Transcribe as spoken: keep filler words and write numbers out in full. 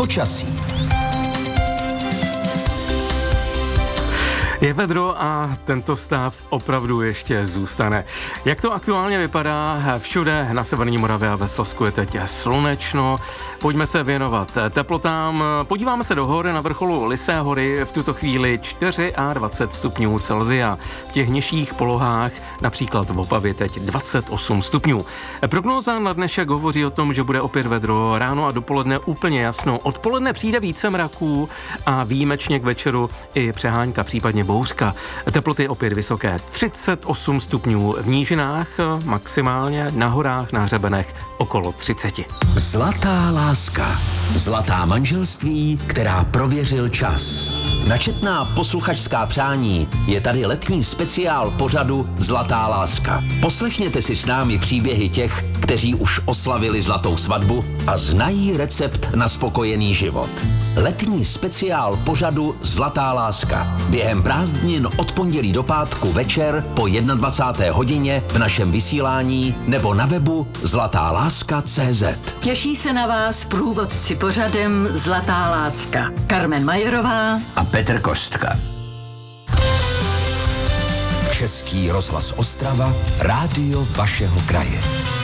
Počasí. Je vedro a tento stav opravdu ještě zůstane. Jak to aktuálně vypadá? Všude na severní Moravě a ve Slezsku je teď slunečno. Pojďme se věnovat teplotám. Podíváme se do hor. Na vrcholu Lysé hory v tuto chvíli dvacet čtyři stupňů Celsia. V těch nižších polohách, například v Opavě, teď dvacet osm stupňů. Prognóza na dnešek hovoří o tom, že bude opět vedro. Ráno a dopoledne úplně jasno. Odpoledne přijde více mraků a výjimečně k večeru i přehánka, případně bouřka. Teploty opět vysoké, třicet osm stupňů v nížinách, maximálně na horách, na hřebenech okolo třicet. Zlatá láska. Zlatá manželství, která prověřil čas. Načetná posluchačská přání je tady letní speciál pořadu Zlatá láska. Poslechněte si s námi příběhy těch, kteří už oslavili zlatou svatbu a znají recept na spokojený život. Letní speciál pořadu Zlatá láska. Během prázdnin od pondělí do pátku večer po dvacáté jedné hodině v našem vysílání nebo na webu zlatá láska tečka cé zet. Těší se na vás průvodci pořadem Zlatá láska. Carmen Majerová A Petr Kostka. Český rozhlas Ostrava, rádio vašeho kraje.